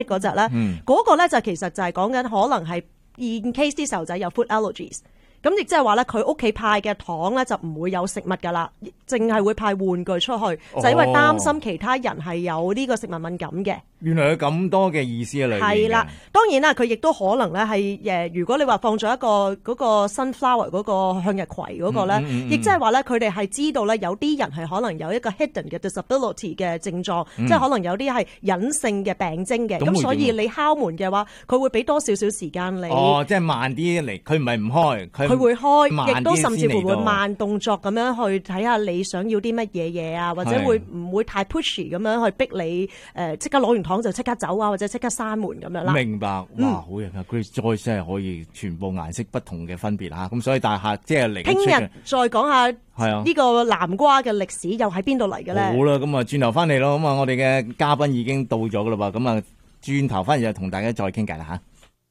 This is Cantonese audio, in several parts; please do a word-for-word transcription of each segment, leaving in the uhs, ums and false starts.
嗰隻咧，嗰、嗯嗰個咧就其實就係講緊可能係 in case 啲細路仔有 food allergies。咁亦即係話咧，佢屋企派嘅糖咧就唔會有食物㗎啦，淨係會派玩具出去，哦、就因為擔心其他人係有呢個食物敏感嘅。 原來有咁多嘅意思喺裏面。係啦， 當然啦，佢亦都可能咧係誒，如果你話放咗一個嗰個 sunflower 嗰個向日葵嗰個咧，亦即係話咧，佢哋係知道咧有啲人係可能有一個 hidden 嘅 disability 嘅症狀，嗯、即係可能有啲係隱性嘅病徵嘅。咁所以你敲門嘅話，佢會俾多少少時間你。 哦，即係慢啲嚟，佢唔係唔開，佢佢會開，亦都甚至乎會慢動作咁樣去睇下你想要啲乜嘢嘢啊，或者會唔會太 pushy 咁樣去逼你誒即刻攞完糖就即刻走啊，或者即刻閂門咁樣啦。 明白，哇，嗯、好型啊 ！Grace Joy 真係可以全部顏色不同嘅分別嚇，咁所以大客即係嚟。 聽日再講下呢個南瓜嘅歷史又喺邊度嚟嘅咧？ 好啦，咁啊轉頭翻嚟咯，咁啊我哋嘅嘉賓已經到咗噶啦噃，咁啊轉頭翻嚟就同大家再傾偈啦嚇。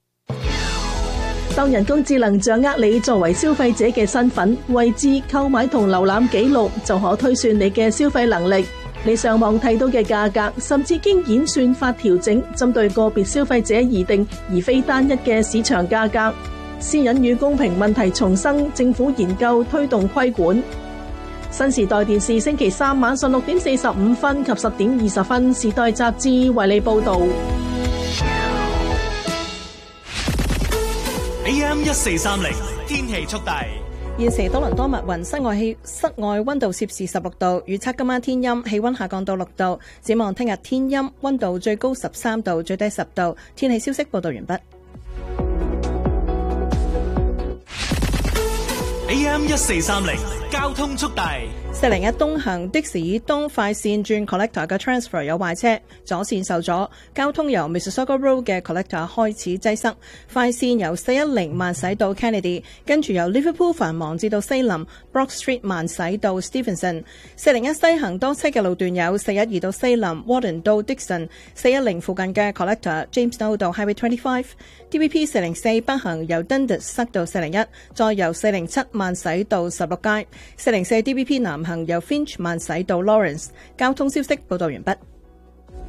當人工智能掌握你作為消費者嘅身份、位置、購買同瀏覽記錄，就可推算你嘅消費能力。你上網睇到嘅價格，甚至經演算法調整，針對個別消費者而定，而非單一嘅市場價格。私隱與公平問題重生，政府研究推動規管。新時代電視星期三晚上六點四十五分及十點二十分，時代雜誌為你報道。 A M 一四三零天氣速遞。 現時多倫多密雲，室外氣室外溫度攝氏十六度，預測今晚天陰，氣溫下降到六度。展望聽日天陰，溫度最高十三度，最低十度。天氣消息報道完畢。 A M 一四三零交通速遞。 四零一東行的士東快線轉 Collector 嘅 transfer 有壞車，左線受阻，交通由 Mississauga Road 嘅 Collector 開始擠塞。快線由四一零慢駛到 Kennedy， 跟住由 Liverpool 繁忙至到西林 Brock Street 慢駛到 Stevenson。四零一西行多車嘅路段有四一二到西林 Warden 到 Dixon， 四一零附近嘅 Collector Jamestown 到 Highway twenty-five。D V P 四零四北行由 Dundas 塞到四零一，再由四零七慢駛到十六街。四零四 D V P 南行由 Finch 慢駛到 Lawrence。交通消息報道完畢。